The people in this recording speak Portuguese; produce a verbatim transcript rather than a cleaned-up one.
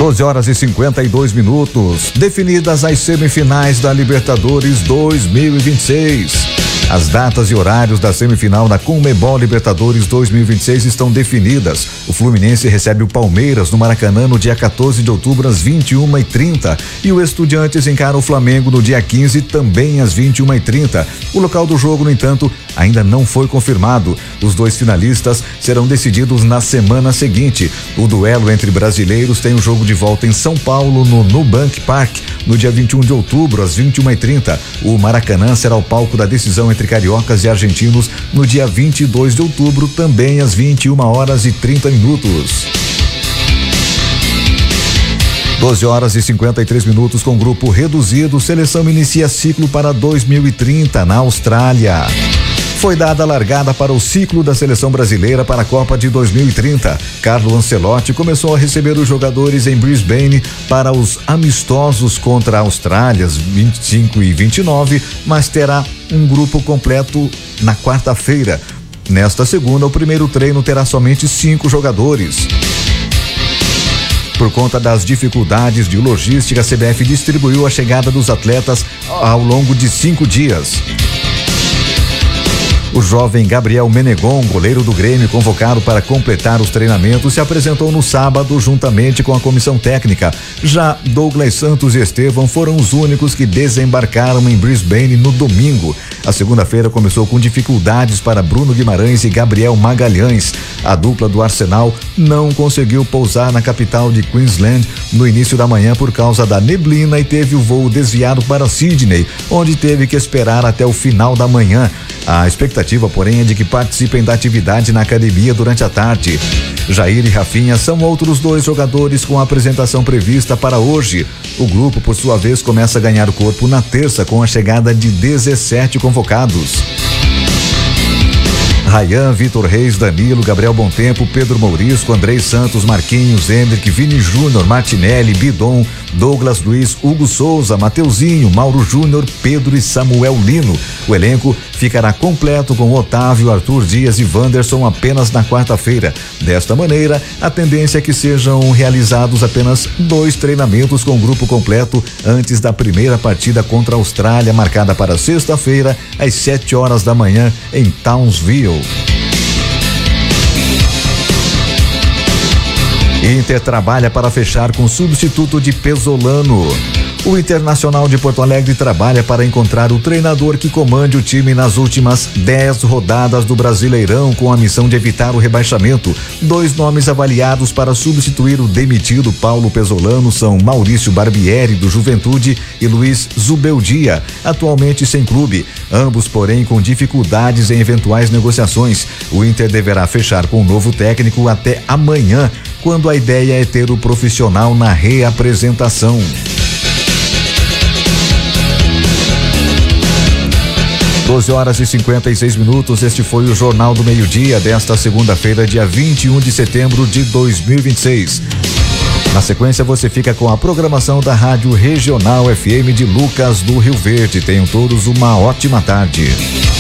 doze horas e cinquenta e dois minutos. Definidas as semifinais da Libertadores dois mil e vinte e seis. As datas e horários da semifinal da Conmebol Libertadores dois mil e vinte e seis estão definidas. O Fluminense recebe o Palmeiras no Maracanã no dia quatorze de outubro às vinte e uma e trinta e o Estudiantes encara o Flamengo no dia quinze também às vinte e uma e trinta. O local do jogo, no entanto, ainda não foi confirmado. Os dois finalistas serão decididos na semana seguinte. O duelo entre brasileiros tem o jogo de volta em São Paulo no Nubank Park no dia vinte e um de outubro às vinte e uma e trinta. O Maracanã será o palco da decisão entre cariocas e argentinos no dia vinte e dois de outubro, também às vinte e uma horas e trinta minutos. doze horas e cinquenta e três minutos com grupo reduzido. Seleção inicia ciclo para dois mil e trinta na Austrália. Foi dada a largada para o ciclo da seleção brasileira para a Copa de dois mil e trinta. Carlo Ancelotti começou a receber os jogadores em Brisbane para os amistosos contra a Austrália, vinte e cinco e vinte e nove, mas terá um grupo completo na quarta-feira. Nesta segunda, o primeiro treino terá somente cinco jogadores. Por conta das dificuldades de logística, a C B F distribuiu a chegada dos atletas ao longo de cinco dias. O jovem Gabriel Menegon, goleiro do Grêmio, convocado para completar os treinamentos, se apresentou no sábado juntamente com a comissão técnica. Já Douglas Santos e Estevão foram os únicos que desembarcaram em Brisbane no domingo. A segunda-feira começou com dificuldades para Bruno Guimarães e Gabriel Magalhães. A dupla do Arsenal não conseguiu pousar na capital de Queensland no início da manhã por causa da neblina e teve o voo desviado para Sydney, onde teve que esperar até o final da manhã. A expectativa, porém, é de que participem da atividade na academia durante a tarde. Jair e Rafinha são outros dois jogadores com a apresentação prevista para hoje. O grupo, por sua vez, começa a ganhar corpo na terça com a chegada de dezessete convocados. Rayan, Vitor Reis, Danilo, Gabriel Bontempo, Pedro Mourisco, Andrei Santos, Marquinhos, Hendrick, Vini Júnior, Martinelli, Bidon, Douglas Luiz, Hugo Souza, Mateuzinho, Mauro Júnior, Pedro e Samuel Lino. O elenco ficará completo com Otávio, Arthur Dias e Wanderson apenas na quarta-feira. Desta maneira, a tendência é que sejam realizados apenas dois treinamentos com o grupo completo antes da primeira partida contra a Austrália, marcada para sexta-feira, às sete horas da manhã, em Townsville. Inter trabalha para fechar com substituto de Pesolano. O Internacional de Porto Alegre trabalha para encontrar o treinador que comande o time nas últimas dez rodadas do Brasileirão, com a missão de evitar o rebaixamento. Dois nomes avaliados para substituir o demitido Paulo Pesolano são Maurício Barbieri, do Juventude, e Luiz Zubeldia, atualmente sem clube. Ambos, porém, com dificuldades em eventuais negociações. O Inter deverá fechar com o novo técnico até amanhã, quando a ideia é ter o profissional na reapresentação. doze horas e cinquenta e seis minutos. Este foi o Jornal do Meio-Dia desta segunda-feira, dia vinte e um de setembro de dois mil e vinte e seis. Na sequência, você fica com a programação da Rádio Regional F M de Lucas do Rio Verde. Tenham todos uma ótima tarde.